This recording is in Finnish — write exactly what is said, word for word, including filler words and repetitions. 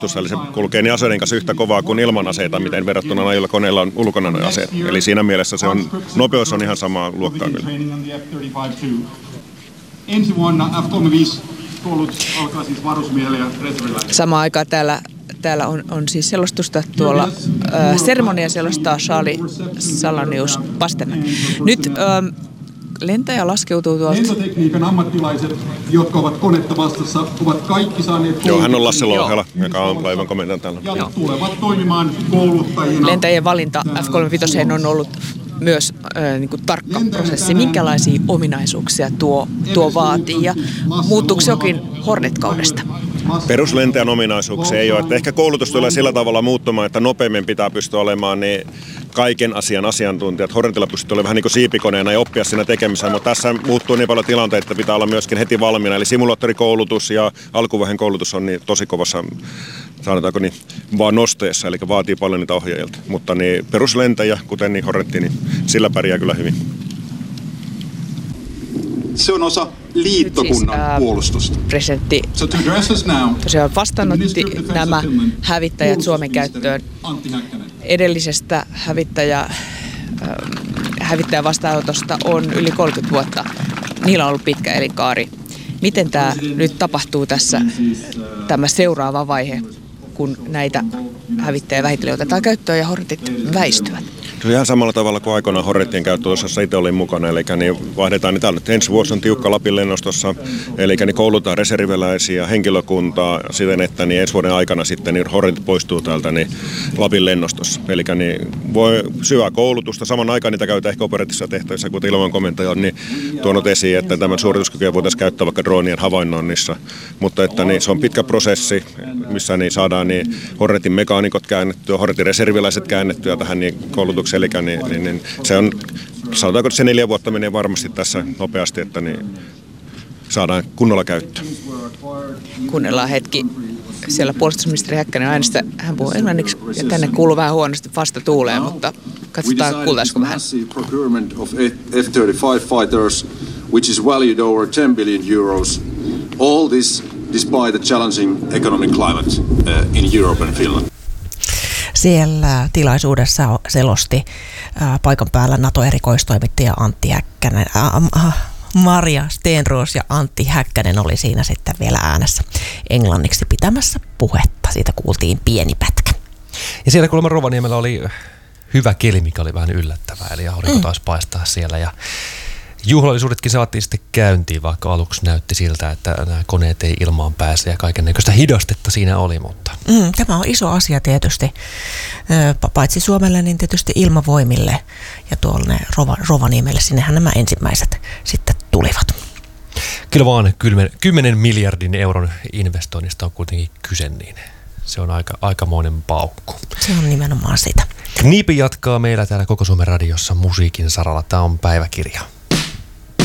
Eli se kulkee niin aseiden kanssa yhtä kovaa kuin ilman aseita, miten verrattuna noilla koneilla on ulkona nuo aseet. Eli siinä mielessä se on, nopeus on ihan samaa luokkaa kyllä. Ensi vuonna F kolmekymmentäviisi koulutus alkaa siis varusmiehelle ja reserviläisille. Samaan aikaan täällä, täällä on, on siis selostusta tuolla. Äh, seremonia selostaa Charlie Salonius Pasternak. Nyt ähm, lentäjä laskeutuu tuolta. Lentotekniikan ammattilaiset, jotka ovat konetta vastassa, ovat kaikki saaneet koulutuksen. Joo, hän on Lasse Louhela, joka on laivan komentaja täällä. Ja tulevat toimimaan kouluttajina. Lentäjien valinta F kolmekymmentäviisi on ollut myös äh, niin kuin tarkka prosessi. Minkälaisia ominaisuuksia tuo, tuo vaatii ja muuttuuko se jokin Hornet-kaudesta? Peruslentäjän ominaisuuksia ei ole. Että ehkä koulutus tulee sillä tavalla muuttumaan, että nopeammin pitää pystyä olemaan niin kaiken asian asiantuntijat. Hornetilla pystyy olemaan vähän niin kuin siipikoneena ja oppia siinä tekemisessä, mutta tässä muuttuu niin paljon tilanteita, että pitää olla myöskin heti valmiina. Eli simulaattorikoulutus ja alkuvaiheen koulutus on niin tosi kovassa, sanotaanko niin, vaan nosteessa, eli vaatii paljon niitä ohjaajilta. Mutta niin peruslentäjä, kuten niin Hornetti, niin sillä pärjää kyllä hyvin. Se on osa liittokunnan siis, ää, puolustusta. Presidentti So to address us now, tosiaan vastaanotti nämä hävittäjät Suomen käyttöön. Edellisestä hävittäjä, äh, hävittäjän vastaanotosta on yli kolmekymmentä vuotta. Niillä on ollut pitkä elinkaari. Miten tämä nyt tapahtuu tässä, tämä seuraava vaihe, kun näitä hävittäjä vähitellen otetaan käyttöön ja Hornetit väistyvät? Se on ihan samalla tavalla kuin aikoinaan Hornetien käyttö, jossa itse olin mukana. Eli niin vaihdetaan niin täällä. Ensi vuosi on tiukka Lapin lennostossa, eli niin koulutaan reserviläisiä, henkilökuntaa siten, että niin ensi vuoden aikana sitten niin Hornetit poistuu täältä niin Lapin lennostossa. Eli niin voi syvää koulutusta. Saman aikaan niitä käytetään ehkä operatiivisissa tehtävissä, kuten ilman komentaja on niin tuonut esiin, että tämän suorituskykyä voitaisiin käyttää vaikka droonien havainnoinnissa. Mutta että niin se on pitkä prosessi, missä niin saadaan niin Hornetin mekaanikot käännettyä, Hornetin reserviläiset käännettyä tähän niin koulutukseen. Eli niin, niin, niin, se on, sanotaanko, että se neljä vuotta menee varmasti tässä nopeasti, että niin saadaan kunnolla käyttöön. Kuunnellaan hetki. Siellä puolustusministeri Häkkänen äänestä, hän puhuu englanniksi ja tänne kuuluu vähän huonosti vasta tuuleen, mutta katsotaan kuultaisiko vähän. Procurement of F thirty-five fighters, which is valued over ten billion euros. All this despite the challenging economic climate uh, in Europe and Finland. Siellä tilaisuudessa selosti ää, paikan päällä NATO-erikoistoimittaja Antti Häkkänen. Ää, ää, Maria Stenroos ja Antti Häkkänen oli siinä sitten vielä äänessä englanniksi pitämässä puhetta. Siitä kuultiin pieni pätkä. Ja siellä kuulemma Rovaniemellä oli hyvä keli, mikä oli vähän yllättävää. Eli aurinko taas paistaa siellä ja juhlallisuudetkin saatiin sitten käyntiin, vaikka aluksi näytti siltä, että nämä koneet ei ilmaan pääse ja kaikennäköistä hidastetta siinä oli. Mutta. Mm, tämä on iso asia tietysti, paitsi Suomelle, niin tietysti ilmavoimille ja tuolle Rova- Rovaniemelle. Sinnehän nämä ensimmäiset sitten tulivat. Kyllä vaan kymmenen miljardin euron investoinnista on kuitenkin kyse, niin se on aika, aikamoinen paukku. Se on nimenomaan sitä. Kniipi jatkaa meillä täällä Koko Suomen radiossa musiikin saralla. Tämä on Päiväkirja.